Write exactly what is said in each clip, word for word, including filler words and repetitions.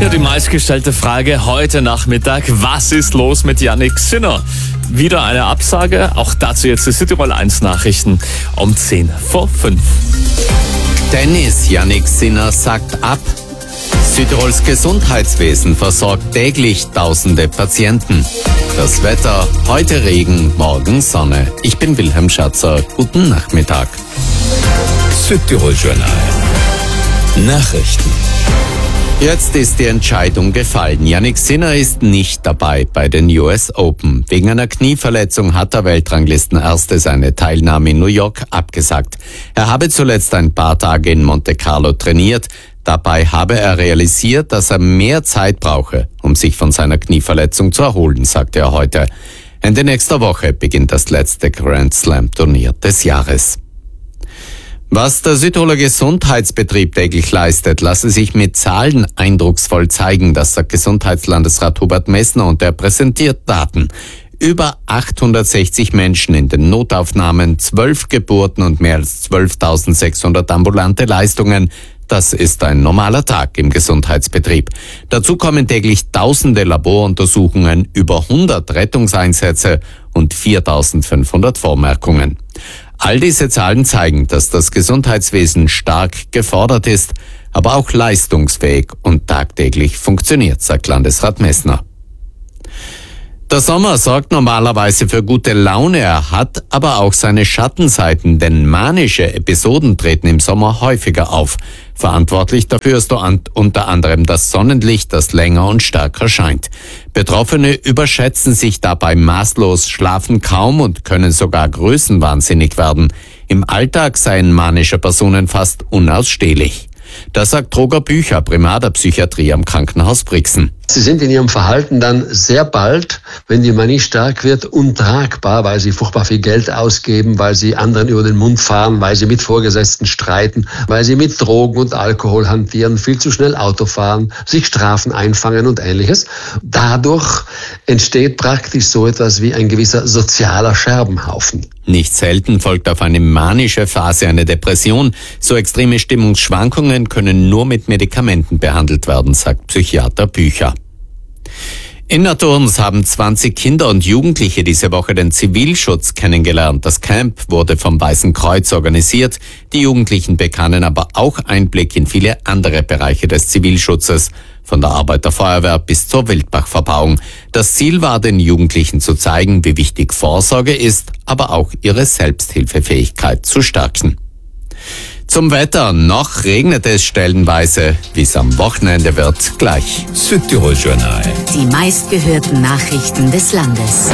Ja, die meistgestellte Frage heute Nachmittag: Was ist los mit Jannik Sinner? Wieder eine Absage? Auch dazu jetzt die Südtirol eins Nachrichten um zehn vor fünf. Tennis: Jannik Sinner sagt ab. Südtirols Gesundheitswesen versorgt täglich tausende Patienten. Das Wetter: heute Regen, morgen Sonne. Ich bin Wilhelm Schatzer. Guten Nachmittag. Südtirol Journal. Nachrichten. Jetzt ist die Entscheidung gefallen. Jannik Sinner ist nicht dabei bei den U S Open. Wegen einer Knieverletzung hat der Weltranglistenerste seine Teilnahme in New York abgesagt. Er habe zuletzt ein paar Tage in Monte Carlo trainiert. Dabei habe er realisiert, dass er mehr Zeit brauche, um sich von seiner Knieverletzung zu erholen, sagte er heute. Ende nächster Woche beginnt das letzte Grand Slam Turnier des Jahres. Was der Südtiroler Gesundheitsbetrieb täglich leistet, lasse sich mit Zahlen eindrucksvoll zeigen. Das sagt Gesundheitslandesrat Hubert Messner, und er präsentiert Daten. Über achthundertsechzig Menschen in den Notaufnahmen, zwölf Geburten und mehr als zwölftausendsechshundert ambulante Leistungen. Das ist ein normaler Tag im Gesundheitsbetrieb. Dazu kommen täglich tausende Laboruntersuchungen, über hundert Rettungseinsätze und viertausendfünfhundert Vormerkungen. All diese Zahlen zeigen, dass das Gesundheitswesen stark gefordert ist, aber auch leistungsfähig und tagtäglich funktioniert, sagt Landesrat Messner. Der Sommer sorgt normalerweise für gute Laune, er hat aber auch seine Schattenseiten, denn manische Episoden treten im Sommer häufiger auf. Verantwortlich dafür ist unter anderem das Sonnenlicht, das länger und stärker scheint. Betroffene überschätzen sich dabei maßlos, schlafen kaum und können sogar größenwahnsinnig werden. Im Alltag seien manische Personen fast unausstehlich. Das sagt Roger Bücher, Primar der Psychiatrie am Krankenhaus Brixen. Sie sind in ihrem Verhalten dann sehr bald, wenn die Manie stark wird, untragbar, weil sie furchtbar viel Geld ausgeben, weil sie anderen über den Mund fahren, weil sie mit Vorgesetzten streiten, weil sie mit Drogen und Alkohol hantieren, viel zu schnell Auto fahren, sich Strafen einfangen und Ähnliches. Dadurch entsteht praktisch so etwas wie ein gewisser sozialer Scherbenhaufen. Nicht selten folgt auf eine manische Phase eine Depression. So extreme Stimmungsschwankungen können nur mit Medikamenten behandelt werden, sagt Psychiater Bücher. In Naturns haben zwanzig Kinder und Jugendliche diese Woche den Zivilschutz kennengelernt. Das Camp wurde vom Weißen Kreuz organisiert. Die Jugendlichen bekamen aber auch Einblick in viele andere Bereiche des Zivilschutzes, von der Arbeiterfeuerwehr bis zur Wildbachverbauung. Das Ziel war, den Jugendlichen zu zeigen, wie wichtig Vorsorge ist, aber auch ihre Selbsthilfefähigkeit zu stärken. Zum Wetter: noch regnet es stellenweise. Wie es am Wochenende wird, gleich. Südtirol Journal. Die meistgehörten Nachrichten des Landes.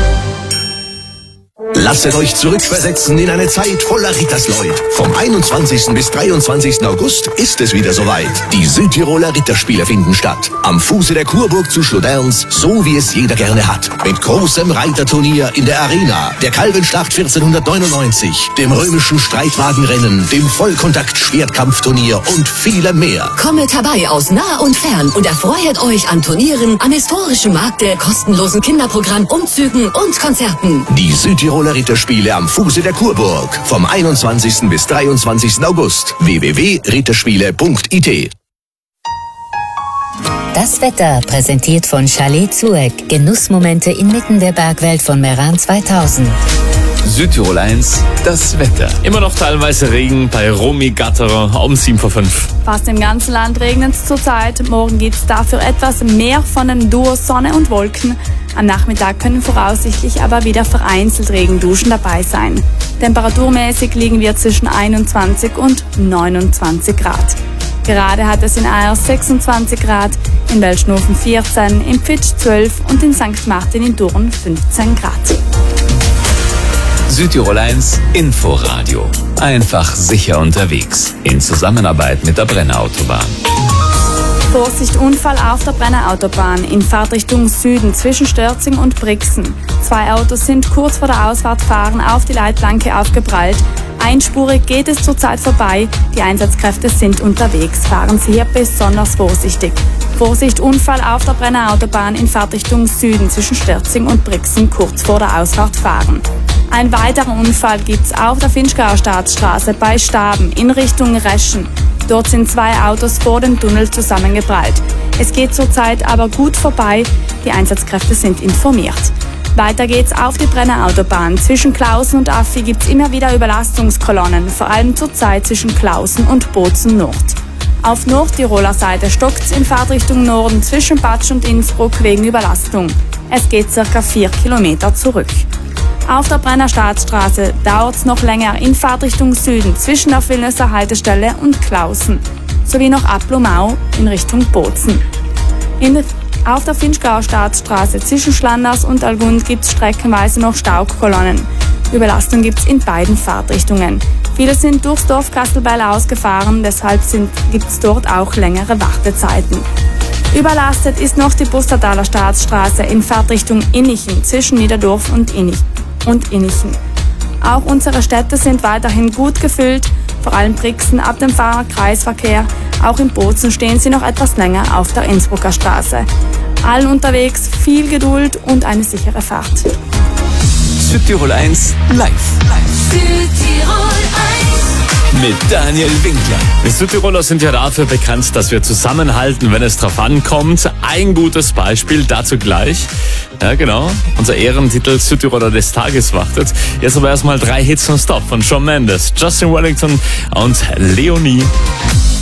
Lasset euch zurückversetzen in eine Zeit voller Rittersleut. Vom einundzwanzigsten bis dreiundzwanzigsten August ist es wieder soweit. Die Südtiroler Ritterspiele finden statt. Am Fuße der Kurburg zu Schloderns, so wie es jeder gerne hat. Mit großem Reiterturnier in der Arena, der Kalbenschlacht vierzehnhundertneunundneunzig, dem römischen Streitwagenrennen, dem Vollkontakt-Schwertkampfturnier und vielem mehr. Kommet herbei aus nah und fern und erfreut euch an Turnieren, am historischen Markte, kostenlosen Kinderprogramm, Umzügen und Konzerten. Die Südtiroler Ritterspiele am Fuße der Kurburg. Vom einundzwanzigsten bis dreiundzwanzigsten August. w w w punkt ritterspiele punkt i t. Das Wetter präsentiert von Chalet Zueck. Genussmomente inmitten der Bergwelt von Meran zweitausend. Südtirol eins, das Wetter. Immer noch teilweise Regen bei Romy-Gatterer um sieben vor fünf. Fast im ganzen Land regnet es zurzeit. Morgen gibt es dafür etwas mehr von den Duo Sonne und Wolken. Am Nachmittag können voraussichtlich aber wieder vereinzelt Regenduschen dabei sein. Temperaturmäßig liegen wir zwischen einundzwanzig und neunundzwanzig Grad. Gerade hat es in Ayer sechsundzwanzig Grad, in Welschnofen vierzehn, in Pfitsch zwölf und in Sankt Martin in Durn fünfzehn Grad. Südtirol eins Inforadio. Einfach sicher unterwegs. In Zusammenarbeit mit der Brenner Autobahn. Vorsicht, Unfall auf der Brenner Autobahn in Fahrtrichtung Süden zwischen Stürzing und Brixen. Zwei Autos sind kurz vor der Ausfahrt fahren auf die Leitplanke aufgeprallt. Einspurig geht es zurzeit vorbei. Die Einsatzkräfte sind unterwegs. Fahren Sie hier besonders vorsichtig. Vorsicht, Unfall auf der Brenner Autobahn in Fahrtrichtung Süden zwischen Stürzing und Brixen kurz vor der Ausfahrt fahren. Ein weiterer Unfall gibt's auf der Finchgauer Staatsstraße bei Staben in Richtung Reschen. Dort sind zwei Autos vor dem Tunnel zusammengeprallt. Es geht zurzeit aber gut vorbei, die Einsatzkräfte sind informiert. Weiter geht's auf die Brenner Autobahn. Zwischen Klausen und Affi gibt's immer wieder Überlastungskolonnen, vor allem zurzeit zwischen Klausen und Bozen Nord. Auf Nordtiroler Seite stockt's in Fahrtrichtung Norden zwischen Batsch und Innsbruck wegen Überlastung. Es geht circa vier Kilometer zurück. Auf der Brenner Staatsstraße dauert's noch länger in Fahrtrichtung Süden zwischen der Vilnöser Haltestelle und Klausen, sowie noch ab Blumau in Richtung Bozen. In Auf der Finchgauer Staatsstraße zwischen Schlanders und Algund gibt es streckenweise noch Staukolonnen. Überlastung gibt es in beiden Fahrtrichtungen. Viele sind durchs Dorf Kastelbeil ausgefahren, deshalb gibt es dort auch längere Wartezeiten. Überlastet ist noch die Bustertaler Staatsstraße in Fahrtrichtung Innichen zwischen Niederdorf und, Innich und Innichen. Auch unsere Städte sind weiterhin gut gefüllt, vor allem Brixen ab dem Fahrerkreisverkehr. Auch in Bozen stehen sie noch etwas länger auf der Innsbrucker Straße. Allen unterwegs viel Geduld und eine sichere Fahrt. Südtirol eins live. Südtirol eins. Mit Daniel Winkler. Wir Südtiroler sind ja dafür bekannt, dass wir zusammenhalten, wenn es drauf ankommt. Ein gutes Beispiel dazu gleich. Ja, genau. Unser Ehrentitel Südtiroler des Tages wartet. Jetzt aber erstmal drei Hits non-stop von Shawn Mendes, Justin Wellington und Leonie.